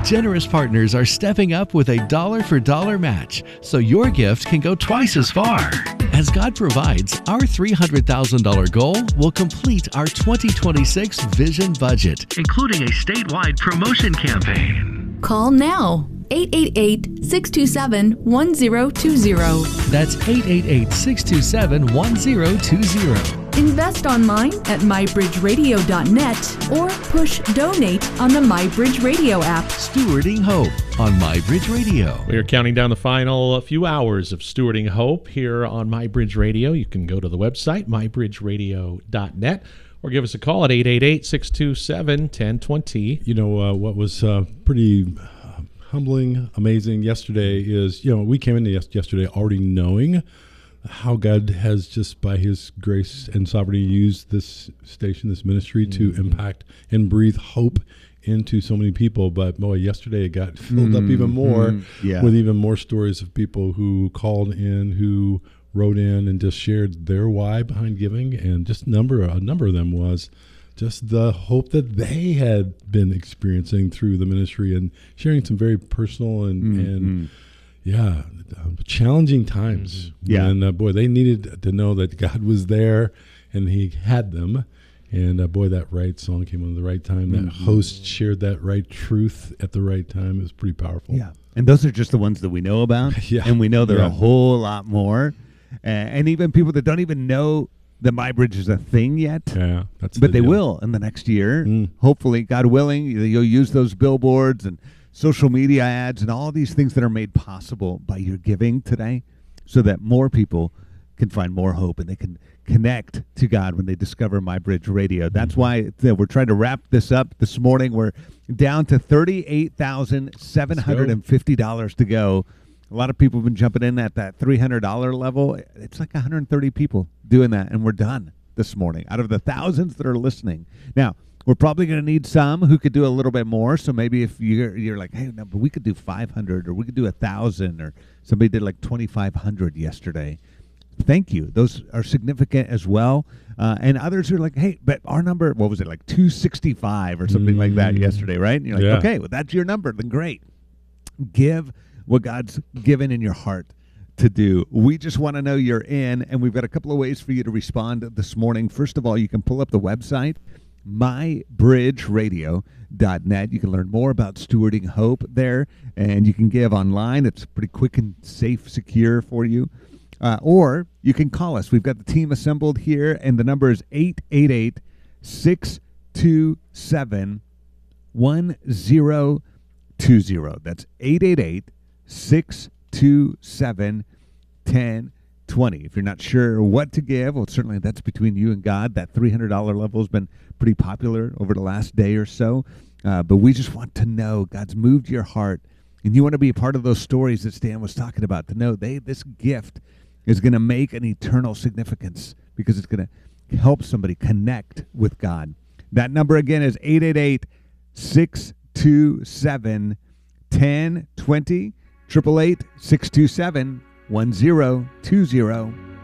Generous partners are stepping up with a dollar-for-dollar match, so your gift can go twice as far. As God provides, our $300,000 goal will complete our 2026 Vision budget, including a statewide promotion campaign. Call now. 888-627-1020. That's 888-627-1020. Invest online at mybridgeradio.net or push donate on the MyBridge Radio app. Stewarding Hope on MyBridge Radio. We are counting down the final few hours of Stewarding Hope here on MyBridge Radio. You can go to the website, mybridgeradio.net, or give us a call at 888-627-1020. You know, what was pretty humbling, amazing yesterday is, we came into yesterday already knowing how God has just by his grace and sovereignty used this station, this ministry to impact and breathe hope into so many people. But boy, yesterday it got filled up even more with even more stories of people who called in, who wrote in and just shared their why behind giving. And just a number of them was just the hope that they had been experiencing through the ministry and sharing some very personal and challenging times. And boy, they needed to know that God was there and he had them. And boy, that right song came on at the right time. That host shared that right truth at the right time. It was pretty powerful. Yeah. And those are just the ones that we know about. And we know there are a whole lot more. And even people that don't even know that MyBridge is a thing yet. Yeah. But they will in the next year. Hopefully, God willing, you'll use those billboards and social media ads and all these things that are made possible by your giving today so that more people can find more hope and they can connect to God when they discover MyBridge Radio. That's why we're trying to wrap this up this morning. We're down to $38,750 to go. A lot of people have been jumping in at that $300 level. It's like 130 people doing that, and we're done this morning out of the thousands that are listening. Now, we're probably going to need some who could do a little bit more. So maybe if you're like, hey, no, but we could do 500 or we could do 1,000, or somebody did like 2,500 yesterday. Thank you. Those are significant as well. And others are like, hey, but our number, what was it, like 265 or something like that yesterday, right? And you're like, okay, well, that's your number. Then great. Give what God's given in your heart to do. We just want to know you're in, and we've got a couple of ways for you to respond this morning. First of all, you can pull up the website, mybridgeradio.net. You can learn more about stewarding hope there, and you can give online. It's pretty quick and safe, secure for you. Or you can call us. We've got the team assembled here, and the number is 888-627-1020. That's 888-627-1020. If you're not sure what to give, well, certainly that's between you and God. That $300 level has been pretty popular over the last day or so. But we just want to know God's moved your heart, and you want to be a part of those stories that Stan was talking about, to know this gift is going to make an eternal significance because it's going to help somebody connect with God. That number again is 888-627-1020, 888-627-1020.